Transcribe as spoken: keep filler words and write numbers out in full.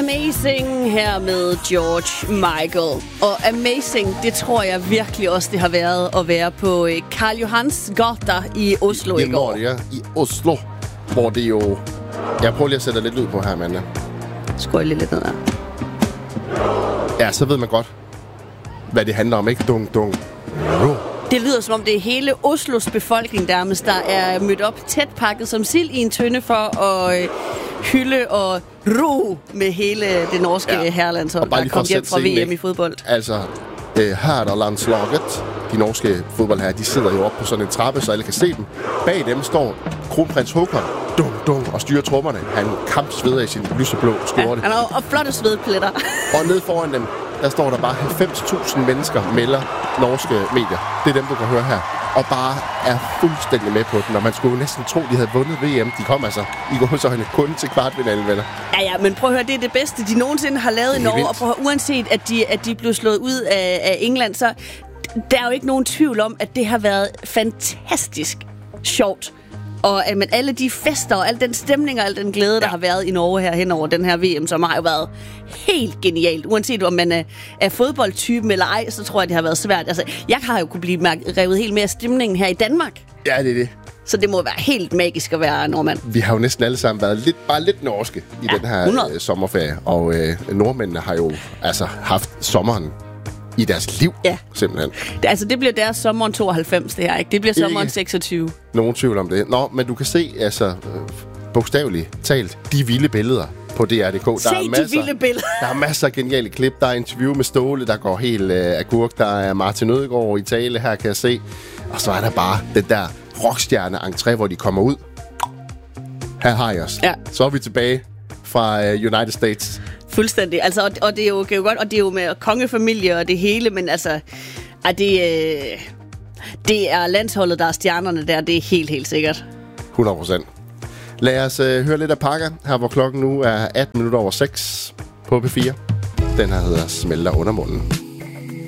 Amazing her med George Michael. Og amazing, det tror jeg virkelig også, det har været at være på Karl Johans gata i Oslo i går. Det er i Oslo, hvor det jo... Jeg prøver lige at sætte lidt lyd på her, Amanda. Skål lige lidt ned der. Ja, så ved man godt, hvad det handler om, ikke? Dung, dung. Det lyder som om det er hele Oslos befolkning nærmest, der er mødt op tæt pakket som sild i en tønde for at hylde og ro med hele det norske ja. herrelandshold, der kom hjem fra V M i fodbold. Altså, øh, herrelandslaget, de norske fodboldherrer, de sidder jo oppe på sådan en trappe, så alle kan se dem. Bag dem står kronprins Håkon, dum, dum, og styrer trommerne. Han kampsveder i sin lyseblå skjorte. Ja, han har og flotte svedpletter. Og ned foran dem, der står der bare halvfems tusind mennesker melder norske medier. Det er dem, du kan høre her. Og bare er fuldstændig med på den. Og man skulle jo næsten tro, de havde vundet V M. De kom altså i gåseøjne kun til kvartfinalen, venner. Ja, ja, men prøv at høre, det er det bedste, de nogensinde har lavet i Norge. Og prøv at høre, uanset at de, at de blev slået ud af, af England, så der er jo ikke nogen tvivl om, at det har været fantastisk sjovt. Og men alle de fester og al den stemning og al den glæde, ja. der har været i Norge her hen over den her V M, som har jo været helt genialt. Uanset om man er, er fodboldtypen eller ej, så tror jeg, det har været svært. Altså, jeg har jo kunne blive revet helt med af stemningen her i Danmark. Ja, det er det. Så det må være helt magisk at være nordmand. Vi har jo næsten alle sammen været lidt, bare lidt norske i ja, den her øh, sommerferie. Og øh, nordmændene har jo altså haft sommeren i deres liv, ja. simpelthen. Det, altså, det bliver deres sommeren tooghalvfems, det her, ikke? Det bliver sommeren ikke seksogtyve. Nogen tvivl om det. Nå, men du kan se, altså, øh, bogstaveligt talt, de vilde billeder på D R punktum d k. Se der er masser, de vilde billeder. Der er masser af geniale klip. Der er interview med Ståle, der går helt øh, agurk. Der er Martin Ødegaard i tale, her kan jeg se. Og så er der bare den der rockstjerne-entré, hvor de kommer ud. Her har jeg os. Ja. Så er vi tilbage fra øh, United States. Fuldstændig. Altså, og, og det er jo, det er jo godt, og det er jo med kongefamilie og det hele, men altså, er det, øh, det er landsholdet, der er stjernerne der, det er helt, helt sikkert. hundrede procent. Lad os øh, høre lidt af Pakka, her hvor klokken nu er atten minutter over seks på P fire. Den her hedder Smelter under munden.